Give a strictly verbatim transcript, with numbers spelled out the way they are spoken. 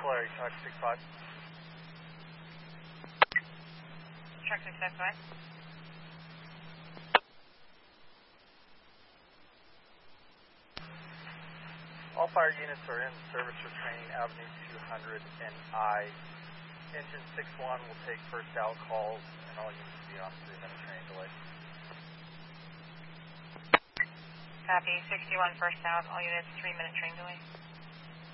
Larry, Truck six five. Truck six five. All fire units are in service for training, Avenue two hundred and I. Engine six one will take first out calls, and all units will be on three minute training delay. Copy, sixty-one first out, all units three minute training delay.